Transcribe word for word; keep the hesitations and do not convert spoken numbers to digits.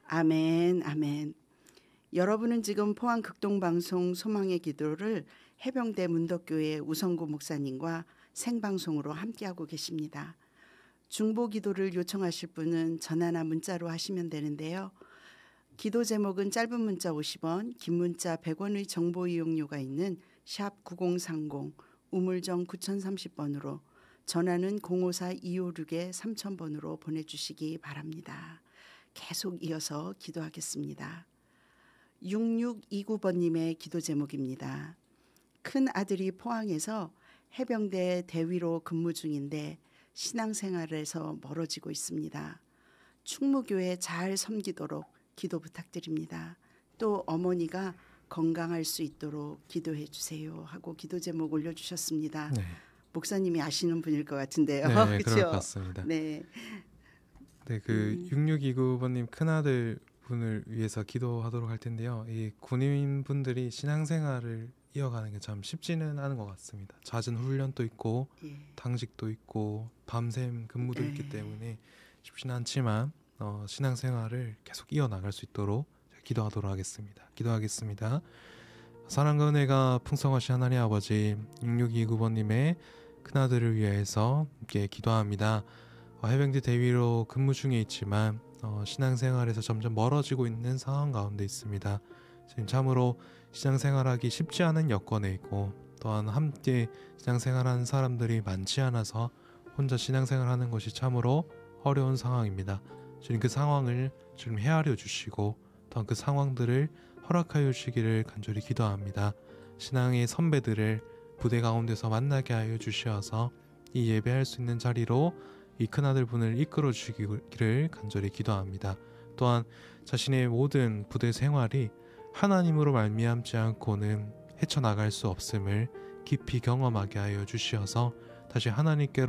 아멘, 아멘. 여러분은 지금 포항 극동방송 소망의 기도를 해병대 문덕교회 우성구 목사님과 생방송으로 함께하고 계십니다. 중보 기도를 요청하실 분은 전화나 문자로 하시면 되는데요. 기도 제목은 짧은 문자 오십 원, 긴 문자 백 원의 정보 이용료가 있는 샵 구공삼공 우물정 구공삼공 번으로 전화는 공오사 이오육 삼천 번으로 보내주시기 바랍니다. 계속 이어서 기도하겠습니다. 육육이구 번님의 기도 제목입니다. 큰 아들이 포항에서 해병대 대위로 근무 중인데 신앙생활에서 멀어지고 있습니다. 충무교회 잘 섬기도록 기도 부탁드립니다. 또 어머니가 건강할 수 있도록 기도해 주세요 하고 기도 제목 올려주셨습니다. 네. 목사님이 아시는 분일 것 같은데요. 네, 그렇죠? 그럴 것 같습니다. 네. 네, 그 음. 육육이구 번님 큰아들 분을 위해서 기도하도록 할 텐데요. 이 군인분들이 신앙생활을 이어가는 게 참 쉽지는 않은 것 같습니다. 잦은 훈련도 있고 예. 당직도 있고 밤샘 근무도 네. 있기 때문에 쉽지는 않지만 어, 신앙생활을 계속 이어나갈 수 있도록 기도하도록 하겠습니다. 기도하겠습니다. 사랑과 은혜가 풍성하신 하나님 아버지, 육육이구 번님의 큰아들을 위해서 함께 기도합니다. 어, 해병대 대위로 근무 중에 있지만 어, 신앙생활에서 점점 멀어지고 있는 상황 가운데 있습니다. 지금 참으로 신앙생활하기 쉽지 않은 여건에 있고 또한 함께 신앙생활하는 사람들이 많지 않아서 혼자 신앙생활하는 것이 참으로 어려운 상황입니다. 주님 그 상황을 주님 헤아려 주시고 또한 그 상황들을 허락하여 주시기를 간절히 기도합니다. 신앙의 선배들을 부대 가운데서 만나게 하여 주시어서 이 예배할 수 있는 자리로 이 큰아들 분을 이끌어 주시기를 간절히 기도합니다. 또한 자신의 모든 부대 생활이 하나님으로 말미암지 않고는 헤쳐나갈 수 없음을 깊이 경험하게 하여 주시어서 다시 하나님께로